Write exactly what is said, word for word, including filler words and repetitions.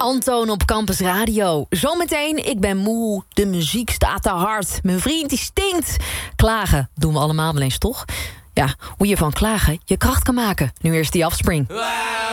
Antoon op Campus Radio. Zometeen, ik ben moe, de muziek staat te hard. Mijn vriend die stinkt. Klagen doen we allemaal wel eens, toch? Ja, hoe je van klagen je kracht kan maken. Nu eerst die Offspring.